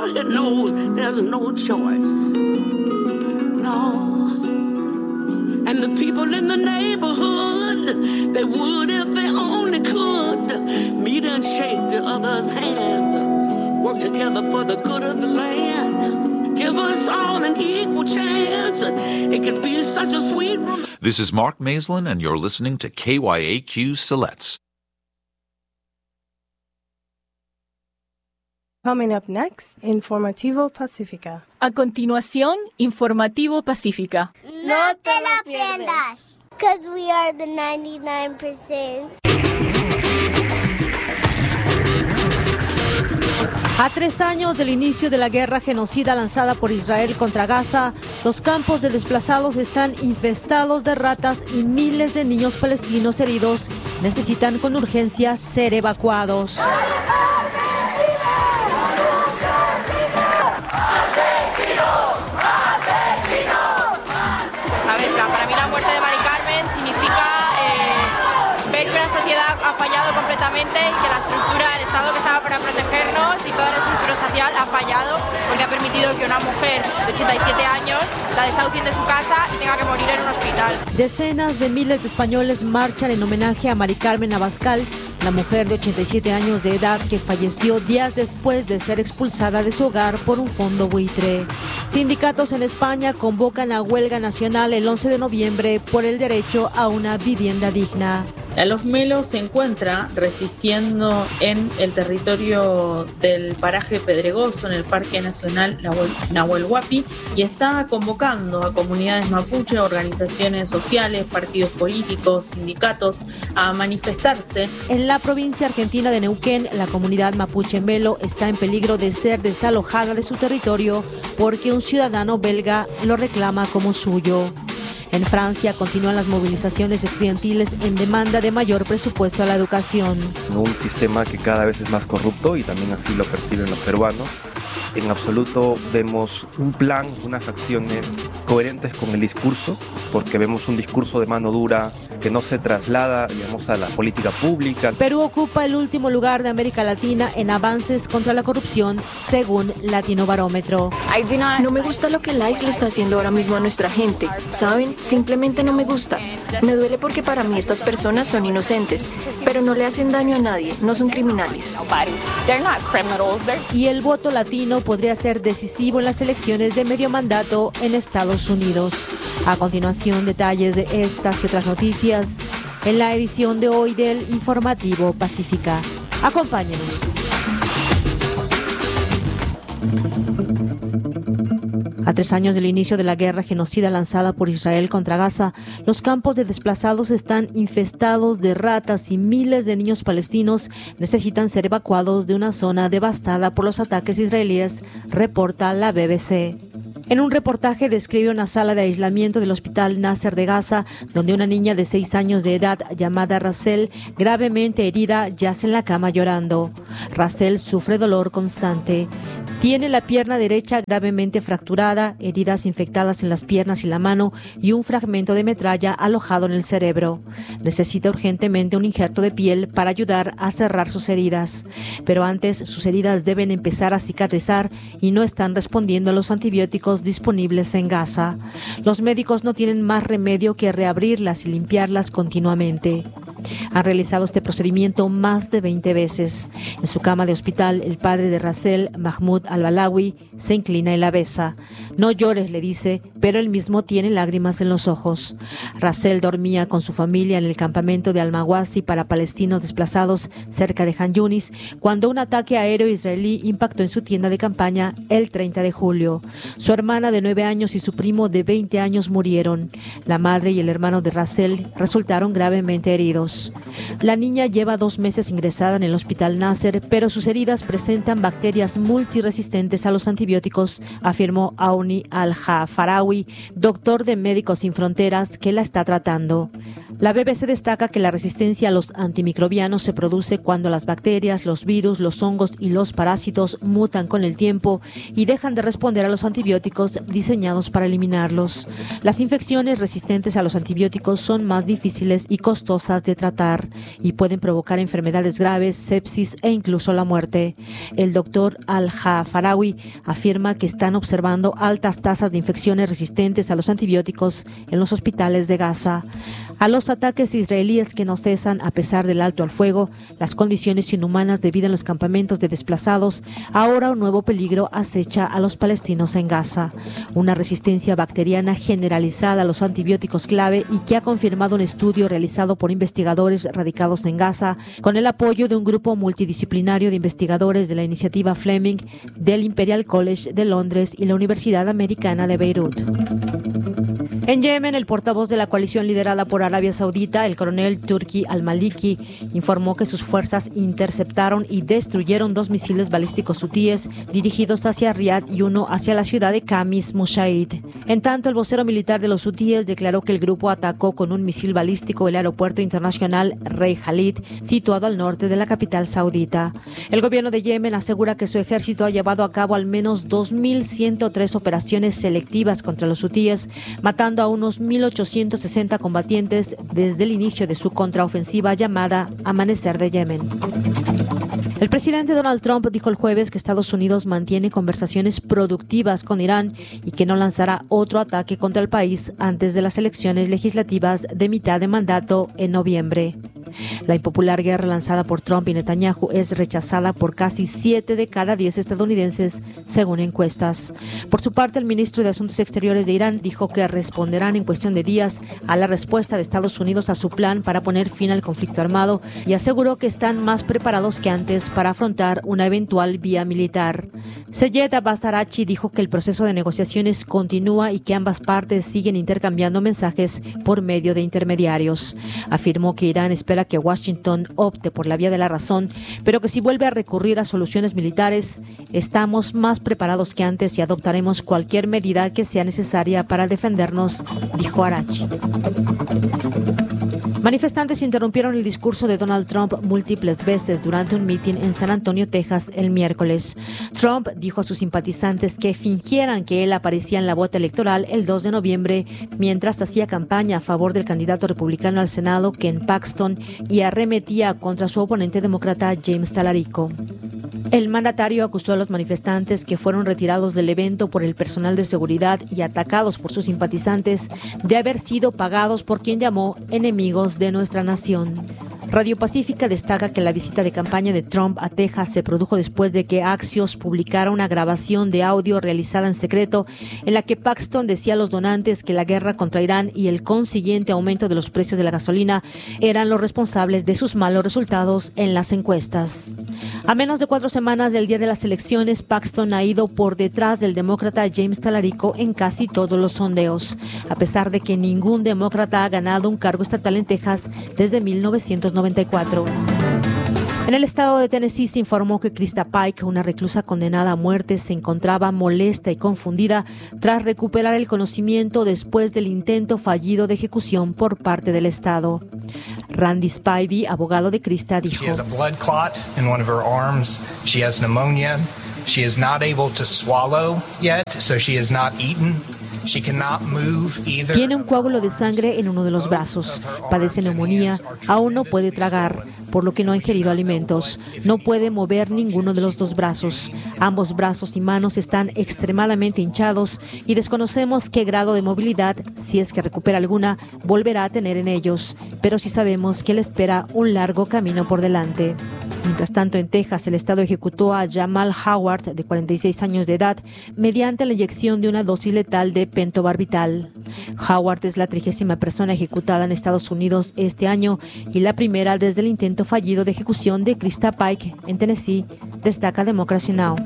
everybody knows there's no choice. No. And the people in the neighborhood, they would if they only could meet and shake the other's hand, work together for the good of the land, give us all an equal chance. It could be such a sweet. This is Mark Maislin, and you're listening to KYAQ Siletz. Coming up next, Informativo Pacífica. A continuación, Informativo Pacífica. No te la pierdas, because we are the 99%. A 3 años del inicio de la guerra genocida lanzada por Israel contra Gaza, los campos de desplazados están infestados de ratas y miles de niños palestinos heridos necesitan con urgencia ser evacuados. Para mí la muerte de Mari Carmen significa ver que la sociedad ha fallado completamente y que la estructura, el Estado que estaba para protegernos y toda la estructura social ha fallado porque ha permitido que una mujer de 87 años la desahucien de su casa y tenga que morir en un hospital. Decenas de miles de españoles marchan en homenaje a Mari Carmen Abascal, la mujer de 87 años de edad que falleció días después de ser expulsada de su hogar por un fondo buitre. Sindicatos en España convocan a huelga nacional el 11 de noviembre por el derecho a una vivienda digna. La Los Melos se encuentra resistiendo en el territorio del paraje Pedregoso, en el Parque Nacional Nahuel Huapi, y está convocando a comunidades mapuche, organizaciones sociales, partidos políticos, sindicatos, a manifestarse. En la provincia argentina de Neuquén, la comunidad mapuche Melo está en peligro de ser desalojada de su territorio porque un ciudadano belga lo reclama como suyo. En Francia continúan las movilizaciones estudiantiles en demanda de mayor presupuesto a la educación. Un sistema que cada vez es más corrupto y también así lo perciben los peruanos. En absoluto vemos un plan, unas acciones coherentes con el discurso, porque vemos un discurso de mano dura que no se traslada, digamos, a la política pública. Perú ocupa el último lugar de América Latina en avances contra la corrupción, según Latinobarómetro. No me gusta lo que la isla está haciendo ahora mismo a nuestra gente. ¿Saben? Simplemente no me gusta. Me duele porque para mí estas personas son inocentes, pero no le hacen daño a nadie, no son criminales. Y el voto latino podría ser decisivo en las elecciones de medio mandato en Estados Unidos. A continuación, detalles de estas y otras noticias en la edición de hoy del Informativo Pacífica. Acompáñenos. A 3 años del inicio de la guerra genocida lanzada por Israel contra Gaza, los campos de desplazados están infestados de ratas y miles de niños palestinos necesitan ser evacuados de una zona devastada por los ataques israelíes, reporta la BBC. En un reportaje describe una sala de aislamiento del Hospital Nasser de Gaza, donde una niña de 6 años de edad llamada Racel, gravemente herida, yace en la cama llorando. Racel sufre dolor constante. Tiene la pierna derecha gravemente fracturada, heridas infectadas en las piernas y la mano y un fragmento de metralla alojado en el cerebro. Necesita urgentemente un injerto de piel para ayudar a cerrar sus heridas. Pero antes, sus heridas deben empezar a cicatrizar y no están respondiendo a los antibióticos disponibles en Gaza. Los médicos no tienen más remedio que reabrirlas y limpiarlas continuamente. Han realizado este procedimiento más de 20 veces. En su cama de hospital, el padre de Racel, Mahmoud Al-Balawi, se inclina y la besa. No llores, le dice, pero él mismo tiene lágrimas en los ojos. Racel dormía con su familia en el campamento de Al-Mawasi para palestinos desplazados cerca de Han Yunis cuando un ataque aéreo israelí impactó en su tienda de campaña el 30 de julio. Su hermana de 9 años y su primo de 20 años murieron. La madre y el hermano de Racel resultaron gravemente heridos. La niña lleva 2 meses ingresada en el Hospital Nasser, pero sus heridas presentan bacterias multiresistentes a los antibióticos, afirmó Auni Al-Jafarawi, doctor de Médicos Sin Fronteras, que la está tratando. La BBC destaca que la resistencia a los antimicrobianos se produce cuando las bacterias, los virus, los hongos y los parásitos mutan con el tiempo y dejan de responder a los antibióticos diseñados para eliminarlos. Las infecciones resistentes a los antibióticos son más difíciles y costosas de tratar y pueden provocar enfermedades graves, sepsis e incluso la muerte. El doctor Al-Jafarawi afirma que están observando altas tasas de infecciones resistentes a los antibióticos en los hospitales de Gaza. A los ataques israelíes que no cesan a pesar del alto al fuego, las condiciones inhumanas de vida en los campamentos de desplazados, ahora un nuevo peligro acecha a los palestinos en Gaza. Una resistencia bacteriana generalizada a los antibióticos clave y que ha confirmado un estudio realizado por investigadores radicados en Gaza con el apoyo de un grupo multidisciplinario de investigadores de la iniciativa Fleming, del Imperial College de Londres y la Universidad Americana de Beirut. En Yemen, el portavoz de la coalición liderada por Arabia Saudita, el coronel Turki al-Maliki, informó que sus fuerzas interceptaron y destruyeron 2 misiles balísticos hutíes dirigidos hacia Riad y uno hacia la ciudad de Khamis Mushaid. En tanto, el vocero militar de los hutíes declaró que el grupo atacó con un misil balístico el aeropuerto internacional Rey Khalid, situado al norte de la capital saudita. El gobierno de Yemen asegura que su ejército ha llevado a cabo al menos 2.103 operaciones selectivas contra los hutíes, matando a unos 1.860 combatientes desde el inicio de su contraofensiva llamada Amanecer de Yemen. El presidente Donald Trump dijo el jueves que Estados Unidos mantiene conversaciones productivas con Irán y que no lanzará otro ataque contra el país antes de las elecciones legislativas de mitad de mandato en noviembre. La impopular guerra lanzada por Trump y Netanyahu es rechazada por casi 7 de cada 10 estadounidenses, según encuestas. Por su parte, el ministro de Asuntos Exteriores de Irán dijo que responderán en cuestión de días a la respuesta de Estados Unidos a su plan para poner fin al conflicto armado y aseguró que están más preparados que antes para afrontar una eventual vía militar. Seyed Abbas Araghchi dijo que el proceso de negociaciones continúa y que ambas partes siguen intercambiando mensajes por medio de intermediarios. Afirmó que Irán espera que Washington opte por la vía de la razón, pero que si vuelve a recurrir a soluciones militares, estamos más preparados que antes y adoptaremos cualquier medida que sea necesaria para defendernos, dijo Araghchi. Manifestantes interrumpieron el discurso de Donald Trump múltiples veces durante un mitin en San Antonio, Texas, el miércoles. Trump dijo a sus simpatizantes que fingieran que él aparecía en la boleta electoral el 2 de noviembre mientras hacía campaña a favor del candidato republicano al Senado, Ken Paxton, y arremetía contra su oponente demócrata, James Talarico. El mandatario acusó a los manifestantes que fueron retirados del evento por el personal de seguridad y atacados por sus simpatizantes de haber sido pagados por quien llamó enemigos de nuestra nación. Radio Pacífica destaca que la visita de campaña de Trump a Texas se produjo después de que Axios publicara una grabación de audio realizada en secreto en la que Paxton decía a los donantes que la guerra contra Irán y el consiguiente aumento de los precios de la gasolina eran los responsables de sus malos resultados en las encuestas. A menos de 4 semanas del día de las elecciones, Paxton ha ido por detrás del demócrata James Talarico en casi todos los sondeos, a pesar de que ningún demócrata ha ganado un cargo estatal en Texas desde 1994. En el estado de Tennessee se informó que Krista Pike, una reclusa condenada a muerte, se encontraba molesta y confundida tras recuperar el conocimiento después del intento fallido de ejecución por parte del estado. Randy Spivey, abogado de Krista, dijo: She has a blood clot in one of her arms. She has pneumonia. She is not able to swallow yet, so she has not eaten. Tiene un coágulo de sangre en uno de los brazos, padece neumonía, aún no puede tragar, por lo que no ha ingerido alimentos. No puede mover ninguno de los 2 brazos. Ambos brazos y manos están extremadamente hinchados y desconocemos qué grado de movilidad, si es que recupera alguna, volverá a tener en ellos, pero sí sabemos que le espera un largo camino por delante. Mientras tanto, en Texas, el estado ejecutó a Jamal Howard, de 46 años de edad, mediante la inyección de una dosis letal de pentobarbital. Howard es la 30ª persona ejecutada en Estados Unidos este año y la primera desde el intento fallido de ejecución de Krista Pike en Tennessee, destaca Democracy Now!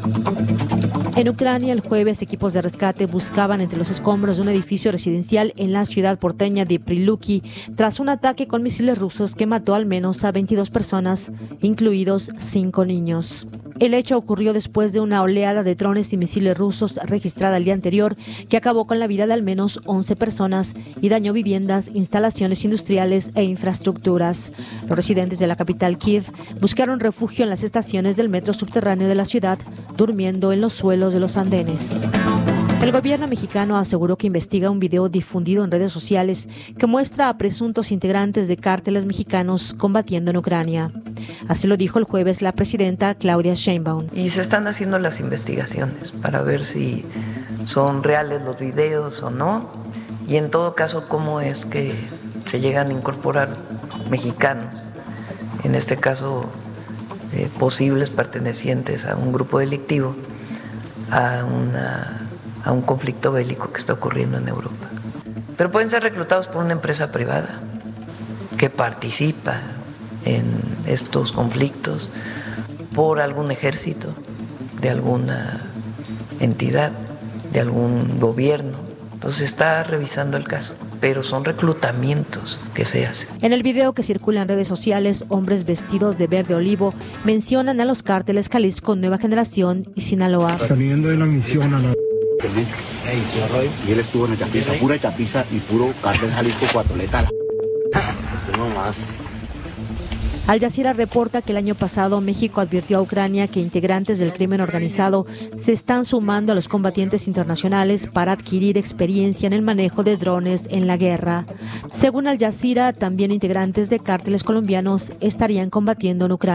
En Ucrania, el jueves, equipos de rescate buscaban entre los escombros de un edificio residencial en la ciudad porteña de Priluki tras un ataque con misiles rusos que mató al menos a 22 personas, incluidos 5 niños. El hecho ocurrió después de una oleada de drones y misiles rusos registrada el día anterior, que acabó con la vida de al menos 11 personas y dañó viviendas, instalaciones industriales e infraestructuras. Los residentes de la capital Kiev buscaron refugio en las estaciones del metro subterráneo de la ciudad, durmiendo en los suelos de los andenes. El gobierno mexicano aseguró que investiga un video difundido en redes sociales que muestra a presuntos integrantes de cárteles mexicanos combatiendo en Ucrania. Así lo dijo el jueves la presidenta Claudia Sheinbaum. Y se están haciendo las investigaciones para ver si son reales los videos o no, y en todo caso cómo es que se llegan a incorporar mexicanos, en este caso posibles pertenecientes a un grupo delictivo, a un conflicto bélico que está ocurriendo en Europa. Pero pueden ser reclutados por una empresa privada que participa en estos conflictos, por algún ejército, de alguna entidad, de algún gobierno. Entonces está revisando el caso, pero son reclutamientos que se hacen. En el video que circula en redes sociales, hombres vestidos de verde olivo mencionan a los cárteles Jalisco Nueva Generación y Sinaloa. Saliendo de la misión a la... Y él estuvo en el Chapiza, pura Chapiza y puro cártel Jalisco Cuatoleta. No más. Al Jazeera reporta que el año pasado México advirtió a Ucrania que integrantes del crimen organizado se están sumando a los combatientes internacionales para adquirir experiencia en el manejo de drones en la guerra. Según Al Jazeera, también integrantes de cárteles colombianos estarían combatiendo en Ucrania.